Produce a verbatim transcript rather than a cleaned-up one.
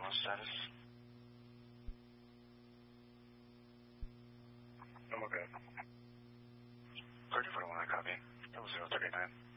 one status? I'm okay. thirty forty-one, I copy. That was zero thirty-nine.